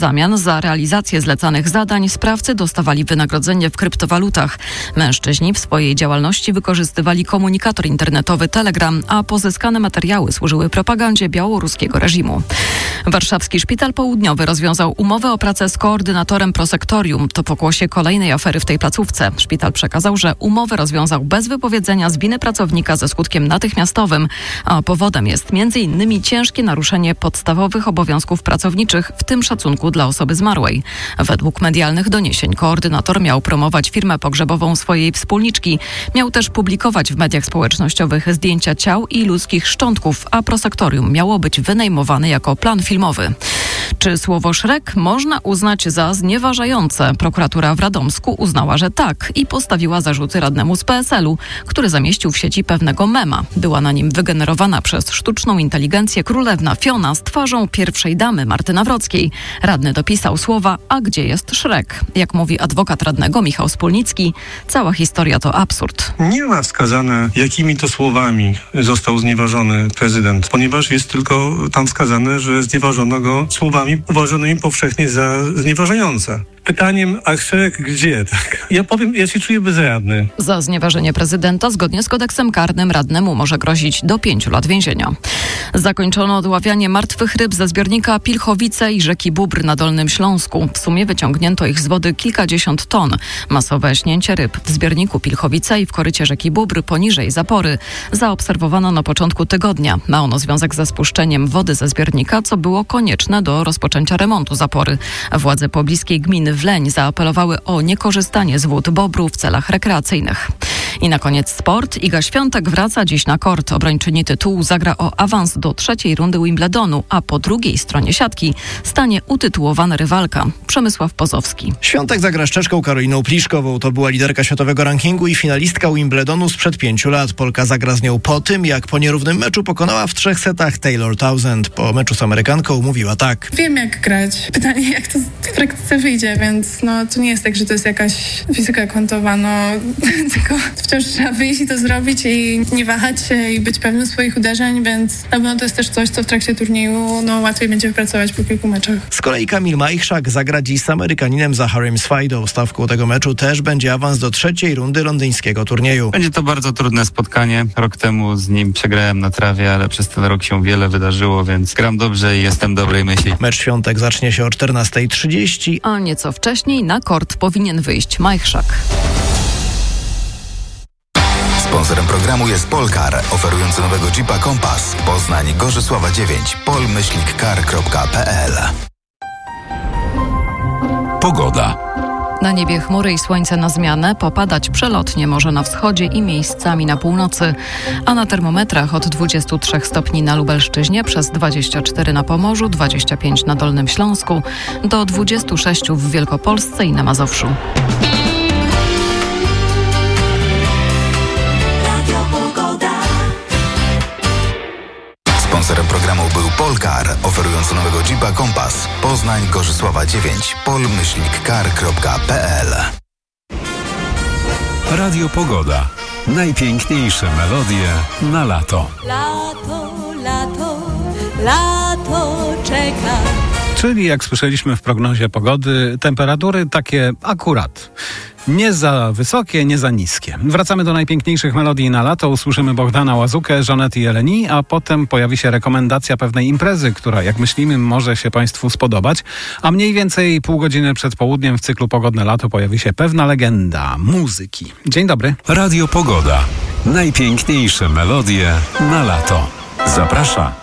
W zamian za realizację zlecanych zadań sprawcy dostawali wynagrodzenie w kryptowalutach. Mężczyźni w swojej działalności wykorzystywali komunikator internetowy Telegram, a pozyskane materiały służyły propagandzie białoruskiego reżimu. Warszawski Szpital Południowy rozwiązał umowę o pracę z koordynatorem prosektorium. To pokłosie kolejnej afery w tej placówce. Szpital przekazał, że umowę rozwiązał bez wypowiedzenia z winy pracownika ze skutkiem natychmiastowym, a powodem jest m.in. ciężkie naruszenie podstawowych obowiązków pracowniczych, w tym szacunku dla osoby zmarłej. Według medialnych doniesień koordynator miał promować firmę pogrzebową swojej wspólniczki. Miał też publikować w mediach społecznościowych zdjęcia ciał i ludzkich szczątków, a prosektorium miało być wynajmowane jako plan filmowy. Czy słowo Szrek można uznać za znieważające? Prokuratura w Radomsku uznała, że tak i postawiła zarzuty radnemu z PSL-u, który zamieścił w sieci pewnego mema. Była na nim wygenerowana przez sztuczną inteligencję królewna Fiona z twarzą pierwszej damy Marty Nawrockiej. Radny dopisał słowa: a gdzie jest Szrek? Jak mówi adwokat radnego Michał Spólnicki, cała historia to absurd. Nie ma wskazane, jakimi to słowami został znieważony prezydent, ponieważ jest tylko tam wskazane, że znieważono go słowami uważanymi powszechnie za znieważające. Pytaniem, a Szrek gdzie? Tak. Ja powiem, ja się czuję bezradny. Za znieważenie prezydenta zgodnie z kodeksem karnym radnemu może grozić do 5 lat więzienia. Zakończono odławianie martwych ryb ze zbiornika Pilchowice i rzeki Bóbr na Dolnym Śląsku. W sumie wyciągnięto ich z wody kilkadziesiąt ton. Masowe śnięcie ryb w zbiorniku Pilchowice i w korycie rzeki Bóbr poniżej zapory zaobserwowano na początku tygodnia. Ma ono związek ze spuszczeniem wody ze zbiornika, co było konieczne do rozpoczęcia remontu zapory. Władze pobliskiej gminy Wleń zaapelowały o niekorzystanie z wód Bobru w celach rekreacyjnych. I na koniec sport. Iga Świątek wraca dziś na kort. Obrończyni tytułu zagra o awans do trzeciej rundy Wimbledonu, a po drugiej stronie siatki stanie utytułowana rywalka Przemysław Pozowski. Świątek zagra z Czeszką Karoliną Pliszkową. To była liderka światowego rankingu i finalistka Wimbledonu sprzed 5 lat. Polka zagra z nią po tym, jak po nierównym meczu pokonała w 3 setach Taylor Townsend. Po meczu z Amerykanką mówiła tak: wiem, jak grać. Pytanie, jak to w praktyce wyjdzie, więc to nie jest tak, że to jest jakaś fizyka kwantowa, tylko wciąż trzeba wyjść i to zrobić i nie wahać się i być pewnym swoich uderzeń, więc na pewno to jest też coś, co w trakcie turnieju łatwiej będzie wypracować po kilku meczach. Z kolei Kamil Majchrzak zagra dziś z Amerykaninem Zaharem Swajdą. Stawką tego meczu też będzie awans do trzeciej rundy londyńskiego turnieju. Będzie to bardzo trudne spotkanie. Rok temu z nim przegrałem na trawie, ale przez ten rok się wiele wydarzyło, więc gram dobrze i jestem dobrej myśli. Mecz Świątek zacznie się o 14:30, a nieco wcześniej na kort powinien wyjść Majchrzak. Sponsorem programu jest Polkar, oferujący nowego Jeepa Compass. Poznań, Gorzysława 9, pol-car.pl. Pogoda. Na niebie chmury i słońce na zmianę, popadać przelotnie może na wschodzie i miejscami na północy, a na termometrach od 23 stopni na Lubelszczyźnie, przez 24 na Pomorzu, 25 na Dolnym Śląsku, do 26 w Wielkopolsce i na Mazowszu. Sponsorem programu był Polkar, oferujący nowego Jeepa Compass. Poznań, Gorzysława 9, pol-car.pl. Radio Pogoda. Najpiękniejsze melodie na lato. Lato, lato, lato czeka. Czyli jak słyszeliśmy w prognozie pogody, temperatury takie akurat. Nie za wysokie, nie za niskie. Wracamy do najpiękniejszych melodii na lato. Usłyszymy Bogdana Łazukę, Żanety i Eleni, a potem pojawi się rekomendacja pewnej imprezy, która, jak myślimy, może się Państwu spodobać. A mniej więcej pół godziny przed południem w cyklu Pogodne Lato pojawi się pewna legenda muzyki. Dzień dobry. Radio Pogoda. Najpiękniejsze melodie na lato. Zaprasza